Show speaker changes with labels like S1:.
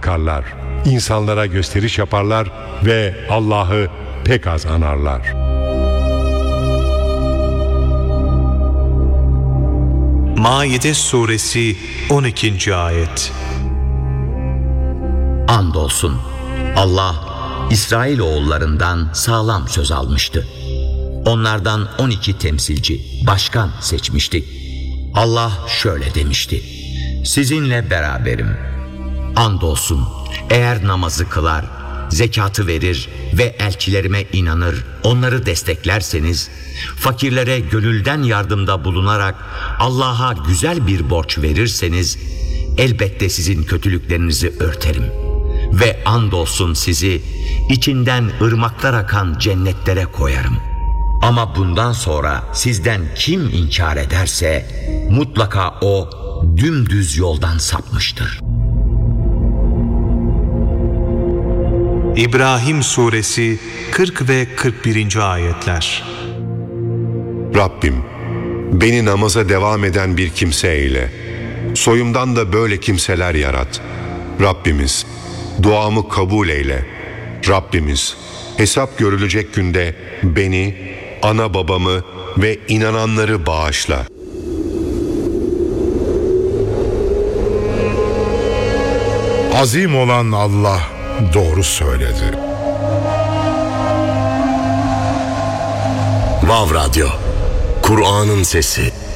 S1: çıkarlar. İnsanlara gösteriş yaparlar ve Allah'ı pek az anarlar.
S2: Maide Suresi 12. Ayet.
S3: Andolsun Allah İsrailoğullarından sağlam söz almıştı. Onlardan 12 temsilci, başkan seçmişti. Allah şöyle demişti: sizinle beraberim. Andolsun eğer namazı kılar, zekatı verir ve elçilerime inanır, onları desteklerseniz, fakirlere gönülden yardımda bulunarak Allah'a güzel bir borç verirseniz, elbette sizin kötülüklerinizi örterim. Ve andolsun sizi içinden ırmaklar akan cennetlere koyarım. Ama bundan sonra sizden kim inkar ederse mutlaka o dümdüz yoldan sapmıştır.
S2: İbrahim Suresi 40 ve 41. ayetler.
S4: Rabbim, beni namaza devam eden bir kimse eyle. Soyumdan da böyle kimseler yarat. Rabbimiz, duamı kabul eyle. Rabbimiz, hesap görülecek günde beni, ana babamı ve inananları bağışla.
S5: Azim olan Allah doğru söyledi.
S6: Vav Radyo, Kur'an'ın sesi.